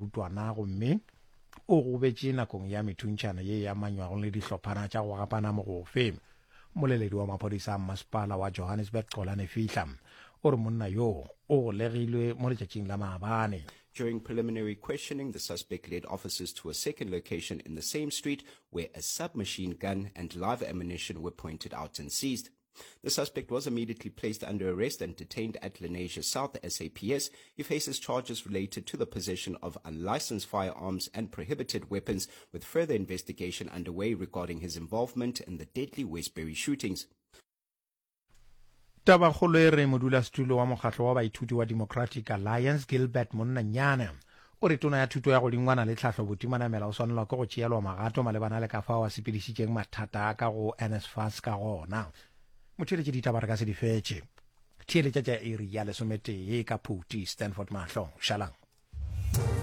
barutwana gomme o gobetse nakong ya methuntšhana ye ya manywago le dihlophana tša go gapana mo gofe. Moleledi wa maphodisa masepala wa Johannesburg Xolani Fihla o re monna yo o golegilwe mo letšatšing la maabane. During preliminary questioning, the suspect led officers to a second location in the same street where a submachine gun and live ammunition were pointed out and seized. The suspect was immediately placed under arrest and detained at Lenasia South SAPS. He faces charges related to the possession of unlicensed firearms and prohibited weapons, with further investigation underway regarding his involvement in the deadly Westbury shootings. Tabakgolo e re modulasetulo wa mokgatlo wa baithuti wa Democratic Alliance Gilbert Monnanyane o re tona ya thuto ya go dingwana le tlhahlo botimanamela o swanelwa ke go tšeelwa magato malebana le ka fao a sepedišitšeng mathata ka go NSFAS ka gona. Motheletše ditaba re ka se di fetše theeletša tša iri ya lesometee ka Phuti Stanford Mahlo Shalang.